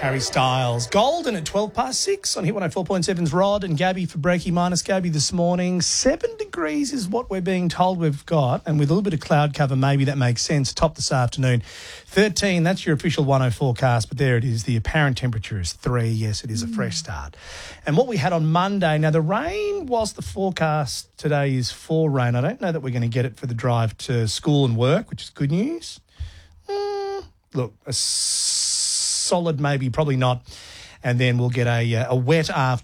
Harry Styles. Golden at 6:12 on Hit 104.7's Rod and Gabby for Breaky Minus Gabby this morning. 7 degrees is what we're being told we've got, and with a little bit of cloud cover, maybe that makes sense. Top this afternoon. 13, that's your official 10 forecast, but there it is. The apparent temperature is 3. Yes, it is a fresh start. And what we had on Monday, now the rain, whilst the forecast today is for rain, I don't know that we're going to get it for the drive to school and work, which is good news. Look, a solid maybe, probably not. And then we'll get a wet